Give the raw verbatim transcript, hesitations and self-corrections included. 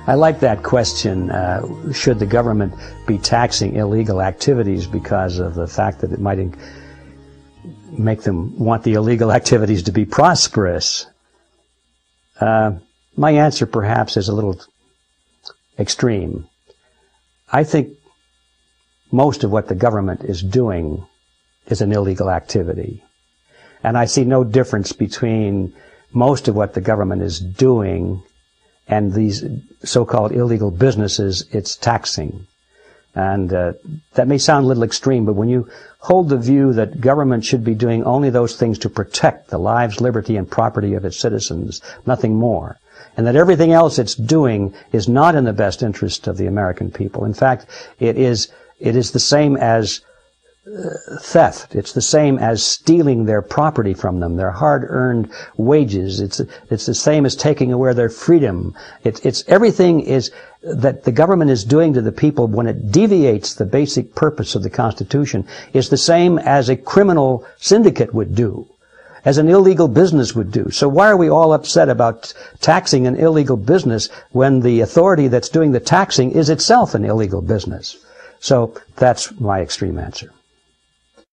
I like that question. Uh, should the government be taxing illegal activities because of the fact that it might in- make them want the illegal activities to be prosperous? Uh, my answer perhaps is a little extreme. I think most of what the government is doing is an illegal activity. And I see no difference between most of what the government is doing and these so-called illegal businesses it's taxing. And uh, that may sound a little extreme, but when you hold the view that government should be doing only those things to protect the lives, liberty, and property of its citizens, nothing more, and that everything else it's doing is not in the best interest of the American people. In fact, it is, it is the same as Uh, theft. It's the same as stealing their property from them, their hard-earned wages. It's it's the same as taking away their freedom. It's it's everything is that the government is doing to the people when it deviates the basic purpose of the Constitution is the same as a criminal syndicate would do, as an illegal business would do. So why are we all upset about taxing an illegal business when the authority that's doing the taxing is itself an illegal business? So that's my extreme answer.